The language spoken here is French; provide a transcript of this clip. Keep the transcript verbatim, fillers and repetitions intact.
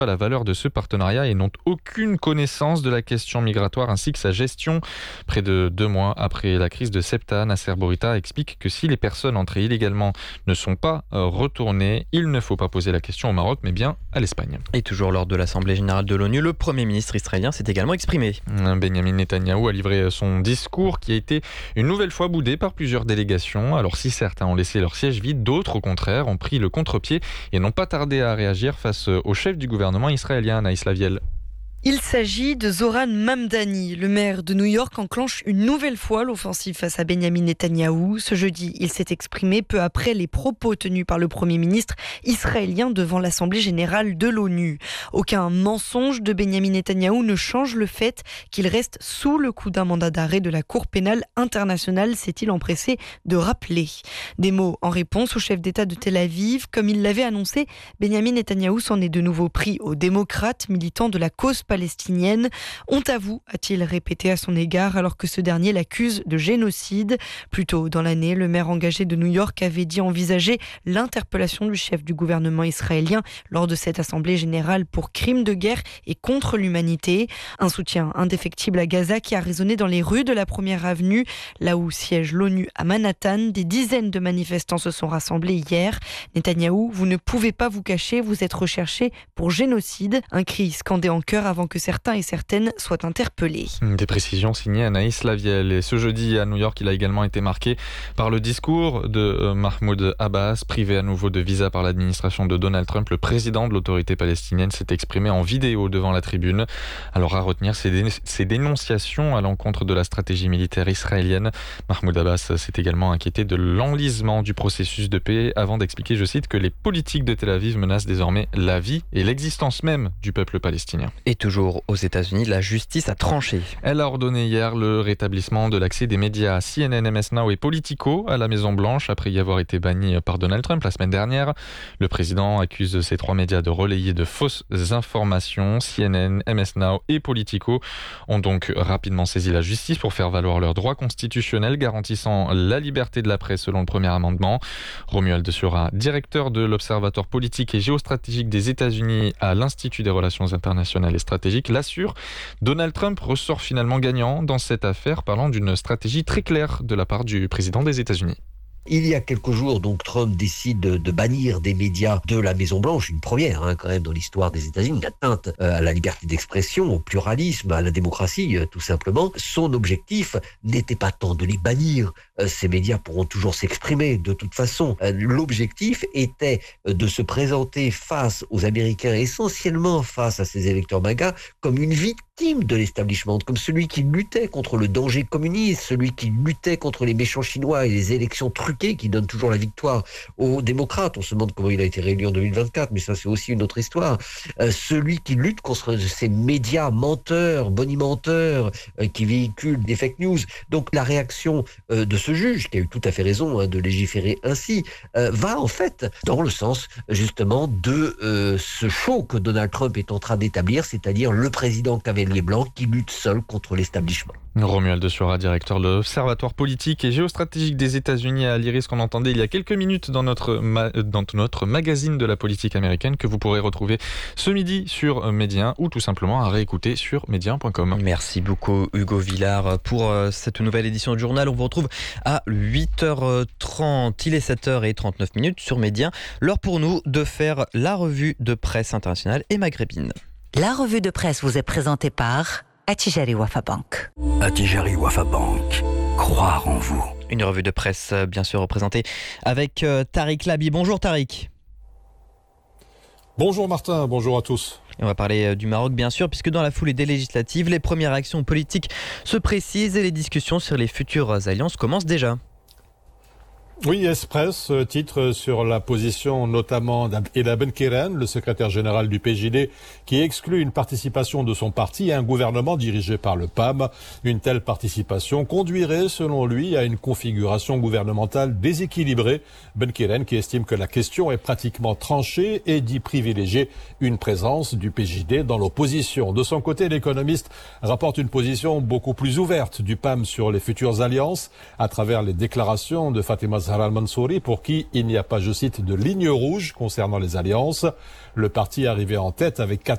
la valeur de ce partenariat et n'ont aucune connaissance de la question migratoire ainsi que sa gestion. Près de deux mois après la crise de Ceuta, Nasser Bourita explique que si les personnes entrées illégalement ne sont pas retournées, il ne faut pas poser la question au Maroc mais bien à l'Espagne. Et toujours lors de l'Assemblée générale de l'ONU, le Premier ministre israélien s'est également exprimé. Benjamin Netanyahou a livré son discours qui a été une nouvelle fois boudé par plusieurs délégations. Alors si certains ont laissé leur siège vide, d'autres au contraire ont pris le contre-pied et n'ont pas tardé à réagir face au chef du gouvernement israélien, Anaïs Lavielle. Il s'agit de Zoran Mamdani. Le maire de New York enclenche une nouvelle fois l'offensive face à Benjamin Netanyahou. Ce jeudi, il s'est exprimé peu après les propos tenus par le Premier ministre israélien devant l'Assemblée générale de l'ONU. Aucun mensonge de Benjamin Netanyahou ne change le fait qu'il reste sous le coup d'un mandat d'arrêt de la Cour pénale internationale, s'est-il empressé de rappeler. Des mots en réponse au chef d'État de Tel Aviv. Comme il l'avait annoncé, Benjamin Netanyahou s'en est de nouveau pris aux démocrates militants de la cause palestinienne. Honte à vous, a-t-il répété à son égard alors que ce dernier l'accuse de génocide. Plus tôt dans l'année, le maire engagé de New York avait dit envisager l'interpellation du chef du gouvernement israélien lors de cette assemblée générale pour crimes de guerre et contre l'humanité. Un soutien indéfectible à Gaza qui a résonné dans les rues de la Première Avenue, là où siège l'ONU à Manhattan. Des dizaines de manifestants se sont rassemblés hier. Netanyahou, vous ne pouvez pas vous cacher, vous êtes recherché pour génocide. Un cri scandé en chœur avant que certains et certaines soient interpellés. Des précisions signées Anaïs Lavielle. Et ce jeudi à New York, il a également été marqué par le discours de Mahmoud Abbas. Privé à nouveau de visa par l'administration de Donald Trump, le président de l'autorité palestinienne s'est exprimé en vidéo devant la tribune. Alors à retenir ses, dé- ses dénonciations à l'encontre de la stratégie militaire israélienne. Mahmoud Abbas s'est également inquiété de l'enlisement du processus de paix avant d'expliquer, je cite, que les politiques de Tel Aviv menacent désormais la vie et l'existence même du peuple palestinien. Et toujours aux États-Unis, la justice a tranché. Elle a ordonné hier le rétablissement de l'accès des médias C N N, M S Now et Politico à la Maison-Blanche après y avoir été banni par Donald Trump la semaine dernière. Le président accuse ces trois médias de relayer de fausses informations. C N N, M S Now et Politico ont donc rapidement saisi la justice pour faire valoir leurs droits constitutionnels garantissant la liberté de la presse selon le premier amendement. Romuald de Sura, directeur de l'Observatoire politique et géostratégique des États-Unis à l'Institut des relations internationales et stratégiques, l'assure. Donald Trump ressort finalement gagnant dans cette affaire, parlant d'une stratégie très claire de la part du président des États-Unis. Il y a quelques jours, donc, Trump décide de, de bannir des médias de la Maison-Blanche, une première hein, quand même dans l'histoire des États-Unis, une atteinte euh, à la liberté d'expression, au pluralisme, à la démocratie, euh, tout simplement. Son objectif n'était pas tant de les bannir, euh, ces médias pourront toujours s'exprimer de toute façon. Euh, l'objectif était euh, de se présenter face aux Américains, essentiellement face à ces électeurs MAGA, comme une victime de l'establishment, comme celui qui luttait contre le danger communiste, celui qui luttait contre les méchants chinois et les élections truquées qui donne toujours la victoire aux démocrates. On se demande comment il a été réélu en deux mille vingt-quatre, mais ça c'est aussi une autre histoire. Euh, celui qui lutte contre ces médias menteurs, bonimenteurs, euh, qui véhiculent des fake news. Donc la réaction euh, de ce juge, qui a eu tout à fait raison hein, de légiférer ainsi, euh, va en fait dans le sens justement de euh, ce show que Donald Trump est en train d'établir, c'est-à-dire le président cavalier blanc qui lutte seul contre l'establishment. Romuald de Sura, directeur de l'Observatoire politique et géostratégique des États-Unis à l'Iris, qu'on entendait il y a quelques minutes dans notre, ma- dans notre magazine de la politique américaine que vous pourrez retrouver ce midi sur Médien ou tout simplement à réécouter sur médien point com. Merci beaucoup Hugo Villard pour euh, cette nouvelle édition du journal. On vous retrouve à huit heures trente. Il est sept heures trente-neuf minutes sur Médien. L'heure pour nous de faire la revue de presse internationale et maghrébine. La revue de presse vous est présentée par Attijari Wafa Bank. Attijari Wafa Bank. Croire en vous. Une revue de presse bien sûr représentée avec euh, Tariq Labi. Bonjour Tariq. Bonjour Martin, bonjour à tous. Et on va parler euh, du Maroc bien sûr, puisque dans la foulée des législatives, les premières actions politiques se précisent et les discussions sur les futures alliances commencent déjà. Oui, Express titre sur la position notamment d'Eda Benkiren, le secrétaire général du P J D, qui exclut une participation de son parti à un gouvernement dirigé par le P A M. Une telle participation conduirait, selon lui, à une configuration gouvernementale déséquilibrée. Benkiren, qui estime que la question est pratiquement tranchée, et dit privilégier une présence du P J D dans l'opposition. De son côté, l'économiste rapporte une position beaucoup plus ouverte du P A M sur les futures alliances, à travers les déclarations de Fatima Al-Mansouri, pour qui il n'y a pas, je cite, de ligne rouge concernant les alliances. Le parti arrivé en tête avec